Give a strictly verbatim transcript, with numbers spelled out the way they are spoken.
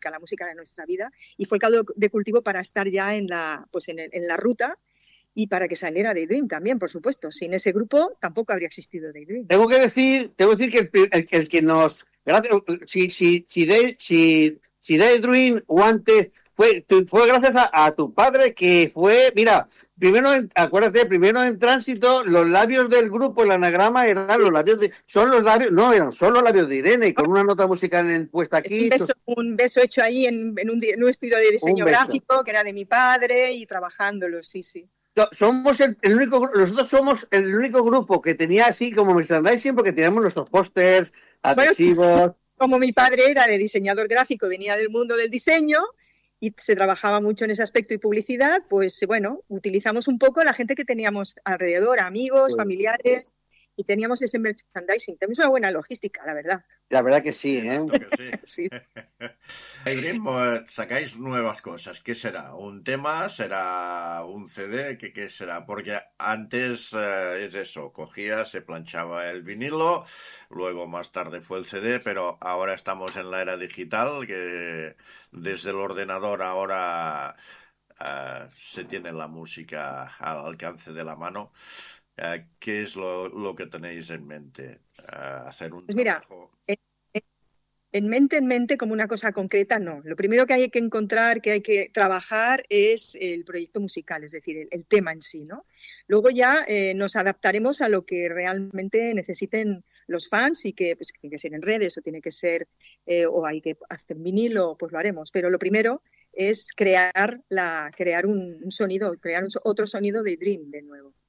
música, la música de nuestra vida, y fue el caldo de cultivo para estar ya en la, pues en, el, en la ruta y para que saliera Daydream también, por supuesto. Sin ese grupo tampoco habría existido Daydream. Tengo que decir, tengo que, decir que el, el, el que nos... Si, si, si, de, si, si Daydream o antes fue, fue gracias a, a tu padre, que fue, mira, primero, en, acuérdate, primero en tránsito, los labios del grupo, el anagrama eran los labios de, son los labios, no, eran son los labios de Irene, y con una nota musical en, puesta aquí. Un beso, un beso hecho ahí en, en, un, en un estudio de diseño gráfico, que era de mi padre, y trabajándolo, sí, sí. Somos el, el único, nosotros somos el único grupo que tenía así como merchandising, porque teníamos nuestros pósters, adhesivos. Bueno, como mi padre era de diseñador gráfico, venía del mundo del diseño y se trabajaba mucho en ese aspecto y publicidad, pues bueno, utilizamos un poco a la gente que teníamos alrededor, amigos, sí. familiares, y teníamos ese merchandising. Tenemos una buena logística, la verdad. La verdad que sí, ¿eh? Que sí. sí. Daydream, sacáis nuevas cosas. ¿Qué será? ¿Un tema? ¿Será un C D? ¿Qué, qué será? Porque antes eh, es eso, cogía, se planchaba el vinilo, luego más tarde fue el C D, pero ahora estamos en la era digital, que desde el ordenador ahora eh, se tiene la música al alcance de la mano. Uh, ¿Qué es lo, lo que tenéis en mente? Uh, ¿Hacer un pues mira, trabajo? En, en mente, en mente, como una cosa concreta, no. Lo primero que hay que encontrar, que hay que trabajar, es el proyecto musical, es decir, el, el tema en sí, ¿no? Luego ya eh, nos adaptaremos a lo que realmente necesiten los fans y que pues, tiene que ser en redes o tiene que ser, eh, o hay que hacer vinilo, pues lo haremos. Pero lo primero es crear, la, crear un, un sonido, crear un, otro sonido de Dream de nuevo.